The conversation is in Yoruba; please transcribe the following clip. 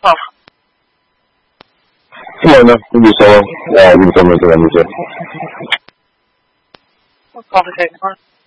Oh, Bueno, diciamo, eventualmente la musica. complicated one.